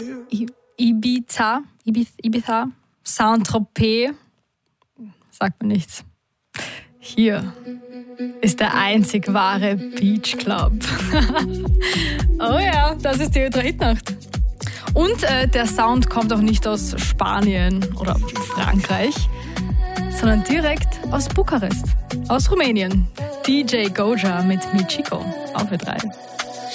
Ibiza, Saint-Tropez, sagt mir nichts. Hier ist der einzig wahre Beach Club. Oh ja, das ist die Ö3-Hitnacht. Und der Sound kommt auch nicht aus Spanien oder Frankreich, sondern direkt aus Bukarest, aus Rumänien. DJ Goja mit Michiko auf Ö3.